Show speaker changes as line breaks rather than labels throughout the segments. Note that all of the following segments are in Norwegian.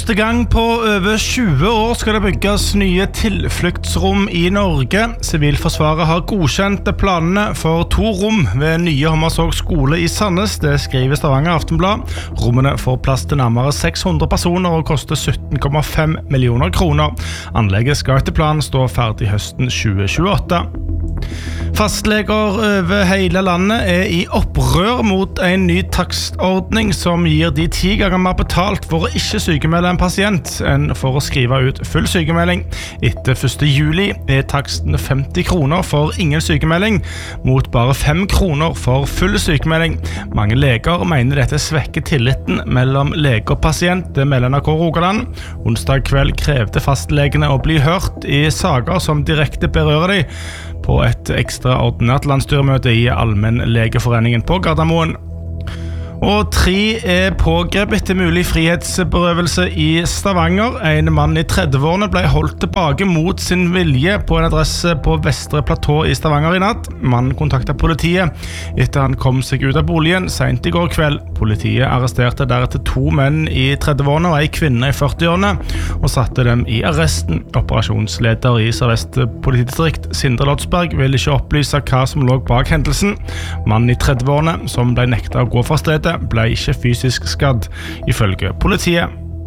Første gang på over 20 år skal det bygges nye tilfluktsrom i Norge. Sivilforsvaret har godkjent planene for 2 rom ved nye Hommersåk skole i Sandnes. Det skriver Stavanger Aftenblad. Rommene får plass til nærmere 600 personer og koster 17,5 millioner kroner. Anlegget skal etter planen stå ferdig høsten 2028. Fastleger over hele landet er i opprør mot en ny takstordning som gir de 10 ganger mer betalt for å ikke sykemelde en pasient enn for å skrive ut full sykemelding. Etter 1. juli er taksten 50 kroner for ingen sykemelding, mot bare 5 kroner for full sykemelding. Mange leger mener dette svekker tilliten mellom lege og pasient, det melder NRK Rogaland. Onsdag kveld krevde fastlegene å bli hørt i saker som direkte berører de, på et ekstraordinært landsstyremøte i Allmennlegeforeningen på Gardermoen. Og 3 er pågrepet etter mulig frihetsberøvelse i Stavanger. En mann i 30-årene ble holdt tilbake mot sin vilje på en adresse på Vestre Platå i Stavanger i natt. Mannen kontaktet politiet etter han kom seg ut av boligen sent i går kveld. Politiet arresterte deretter 2 menn i 30-årene og en kvinne i 40-årene og satte dem i arresten. Operasjonsleder i Sør-Vest politidistrikt, Sindre Lodsberg, vil ikke opplyse hva som lå bak hendelsen. Mannen i 30-årene, som ble nektet å gå fra stedet, ble ikke fysisk skadd, ifølge politiet.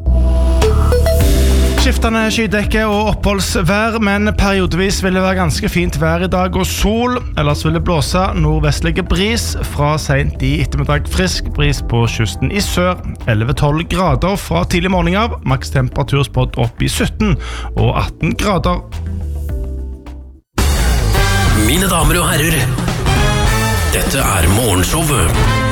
Skiftende skydekke og oppholdsvær, men periodevis vil det være ganske fint vær i dag og sol. Ellers vil det blåse nordvestlige bris fra sent i ettermiddag. Frisk bris på kysten i sør. 11-12 grader fra tidlig morgen av. Maks temperatur spådd opp i 17 og 18 grader.
Mine damer og herrer, dette er Morgenshowet